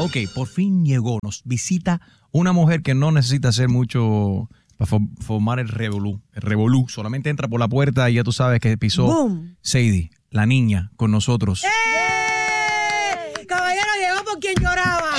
Ok, por fin llegó. Nos visita una mujer que no necesita hacer mucho para formar el revolú. El revolú. Solamente entra por la puerta y ya tú sabes que pisó Boom. Sadie, la niña, con nosotros. Caballero, llegó por quien lloraban.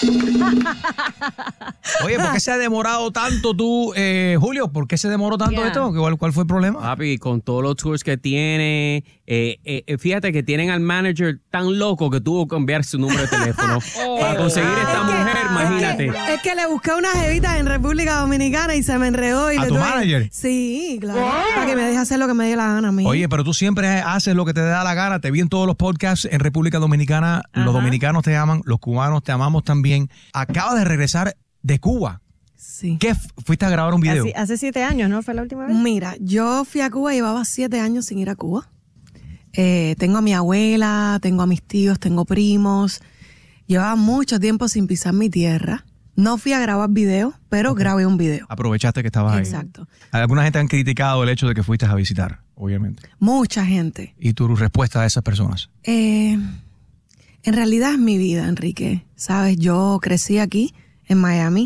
Oye, ¿por qué se ha demorado tanto tú, Julio? ¿Por qué se demoró tanto esto? ¿Cuál fue el problema? Papi, con todos los tours que tiene, fíjate que tienen al manager tan loco que tuvo que cambiar su número de teléfono para conseguir esta mujer, imagínate. Es que le busqué unas jevitas en República Dominicana y se me enredó. Y ¿A tu manager? Sí, claro. Para que me deje hacer lo que me dé la gana a mí. Oye, pero tú siempre haces lo que te da la gana. Te vi en todos los podcasts en República Dominicana. Ajá. Los dominicanos te aman, los cubanos te amamos también. Acabas de regresar de Cuba. Sí. ¿Qué? ¿Fuiste a grabar un video? Hace 7 años, ¿no? ¿Fue la última vez? Mira, yo fui a Cuba, llevaba 7 años sin ir a Cuba. Tengo a mi abuela, tengo a mis tíos, tengo primos. Llevaba mucho tiempo sin pisar mi tierra. No fui a grabar video, pero grabé un video. Aprovechaste que estabas ahí. Exacto. Alguna gente han criticado el hecho de que fuiste a visitar, obviamente. Mucha gente. ¿Y tu respuesta a esas personas? En realidad es mi vida, Enrique. Sabes, yo crecí aquí, en Miami,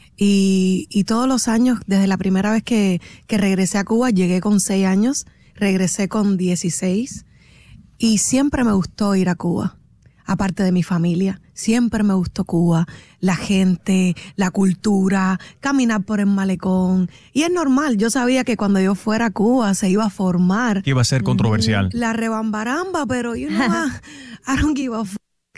y todos los años, desde la primera vez que regresé a Cuba, llegué con 6 años, regresé con 16, y siempre me gustó ir a Cuba. Aparte de mi familia, siempre me gustó Cuba, la gente, la cultura, caminar por el malecón. Y es normal, yo sabía que cuando yo fuera a Cuba se iba a formar. Que iba a ser controversial. La rebambaramba, pero you know, I don't give a f***.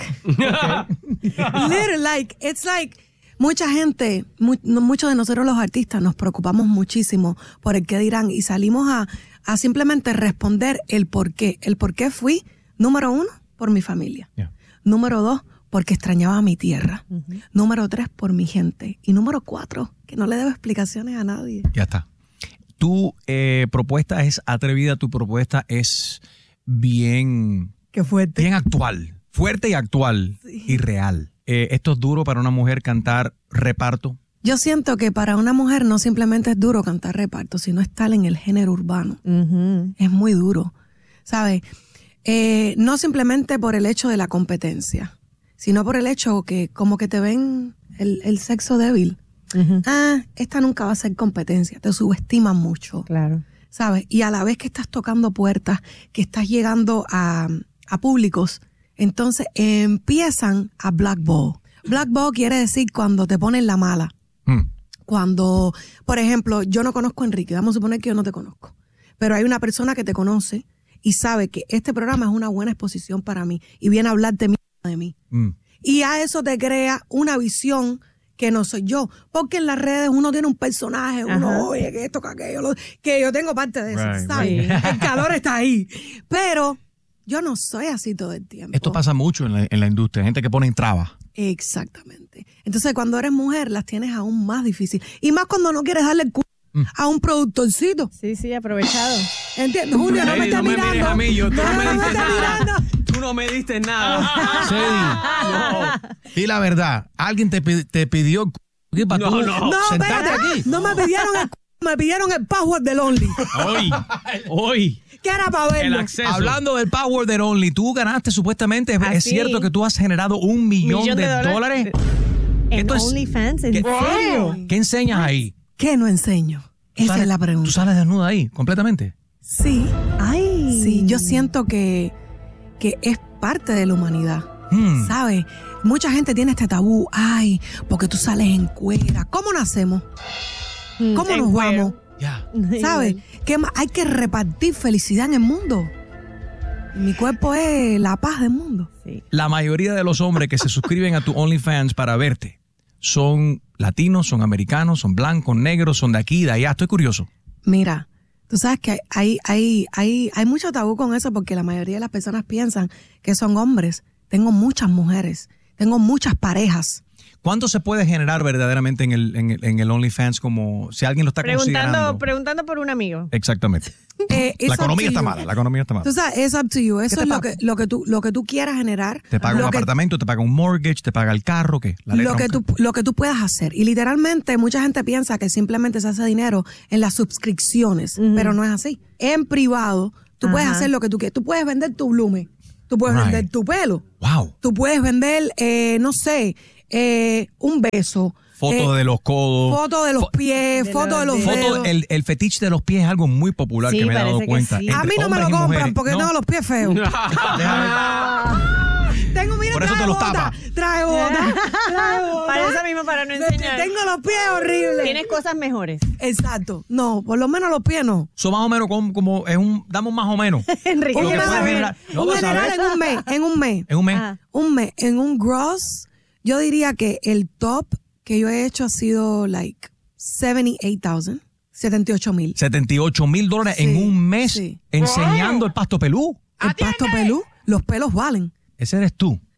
Literally, like, it's like, mucha gente, muchos de nosotros los artistas nos preocupamos muchísimo por el qué dirán y salimos a simplemente responder el por qué. El por qué fui, número 1, por mi familia. Yeah. Número 2, porque extrañaba mi tierra. Número 3, por mi gente. Y número 4, que no le debo explicaciones a nadie. Ya está. Tu propuesta es atrevida, tu propuesta es bien... Qué fuerte. Bien actual. Fuerte y actual. Sí. Y real. ¿Esto es duro para una mujer cantar reparto? Yo siento que para una mujer no simplemente es duro cantar reparto, sino estar en el género urbano. Es muy duro, ¿sabes? No simplemente por el hecho de la competencia, sino por el hecho que como que te ven el sexo débil. Esta nunca va a ser competencia, te subestiman mucho. Claro. ¿Sabes? Y a la vez que estás tocando puertas, que estás llegando a públicos, entonces empiezan a blackball. Blackball quiere decir cuando te ponen la mala. Cuando, por ejemplo, yo no conozco a Enrique, vamos a suponer que yo no te conozco, pero hay una persona que te conoce y sabe que este programa es una buena exposición para mí y viene a hablar de mí. Y a eso te crea una visión que no soy yo. Porque en las redes uno tiene un personaje, uno, oye, que esto, que aquello, que yo tengo parte de eso, ¿sabes? El calor está ahí. Pero yo no soy así todo el tiempo. Esto pasa mucho en la industria, gente que pone trabas. Exactamente. Entonces cuando eres mujer las tienes aún más difícil. Y más cuando no quieres darle el culo a un productorcito. Sí, aprovechado. ¿Entiendes? Julio, no me estés mirando. A mí, tú no me diste nada. Sí. No. Y la verdad, alguien te pidió para tú sentarte aquí. No me pidieron me pidieron el password del Only. Hoy. ¿Qué era para verlo? El acceso. Hablando del Power del Only, tú ganaste supuestamente, ¿es cierto que tú has generado $1 millón de dólares? En OnlyFans, ¿en serio? ¿Qué enseñas ahí? ¿Qué no enseño? Esa es la pregunta. ¿Tú sales desnuda ahí, completamente? Sí. Ay. Sí, yo siento que es parte de la humanidad. ¿Sabes? Mucha gente tiene este tabú. Ay, porque tú sales en cuera. ¿Cómo nacemos? ¿Cómo nos vamos? Ya. ¿Sabes? Que hay que repartir felicidad en el mundo. Mi cuerpo es la paz del mundo. Sí. La mayoría de los hombres que se suscriben a tu OnlyFans para verte son latinos, son americanos, son blancos, negros, son de aquí, de allá. Estoy curioso. Mira, tú sabes que hay mucho tabú con eso porque la mayoría de las personas piensan que son hombres. Tengo muchas mujeres, tengo muchas parejas. ¿Cuánto se puede generar verdaderamente en el OnlyFans como si alguien lo está considerando? Preguntando por un amigo. Exactamente. La economía está mala, Tú sabes, it's up to you. Eso es lo que tú quieras generar. Te paga un apartamento, te paga un mortgage, te paga el carro, ¿qué? Lo que tú puedas hacer. Y literalmente mucha gente piensa que simplemente se hace dinero en las suscripciones, pero no es así. En privado, tú puedes hacer lo que tú quieras. Tú puedes vender tu blume. Tú puedes Right. vender tu pelo. Wow. Tú puedes vender, no sé, un beso. Fotos de los codos. Fotos de los pies, fotos de los dedos. El fetiche de los pies es algo muy popular Sí, que me he dado parece que cuenta. sí. A entre mí no me lo hombres y compran mujeres. porque ¿No? tengo los pies feos. Tengo, mira, Por eso trae te los bota, tapa. Trae bota. Para eso mismo, para no enseñar. Tengo los pies horribles. Tienes cosas mejores. Exacto. No, por lo menos los pies no. Eso más o menos como es damos más o menos. Enrique. Lo que general, puedes generar. No, un vas a general ver. en un mes. En un mes. En un gross, yo diría que el top que yo he hecho ha sido like 78,000. 78,000. $78,000 Sí, en un mes sí. enseñando el pasto pelú. El pasto pelú, los pelos valen. Ese eres tú.